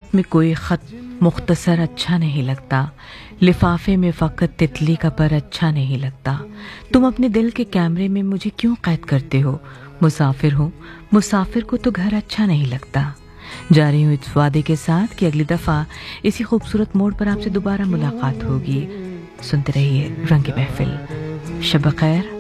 खत में कोई खत मुख्तसर अच्छा नहीं लगता, लिफाफे में फ़कत तितली का पर अच्छा नहीं लगता। तुम अपने दिल के कैमरे में मुझे क्यों कैद करते हो? मुसाफिर हूँ, मुसाफिर को तो घर अच्छा नहीं लगता। जा रही हूँ इस वादे के साथ कि अगली दफ़ा इसी खूबसूरत मोड़ पर आपसे दोबारा मुलाकात होगी। सुनते रहिए रंग महफिल। शब खैर।